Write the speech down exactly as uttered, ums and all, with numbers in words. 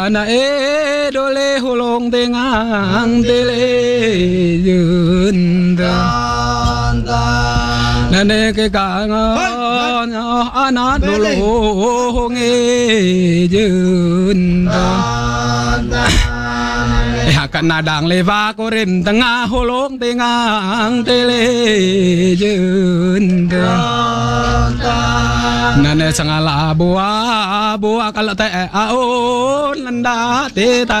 na e dole hulong tengang tele yun da na ne ke ka nga ana dolo nge yun da ya kana dang leva ko rin tanga hulong tengang tele yun da nane sangala bua bua kala te aon landa te ta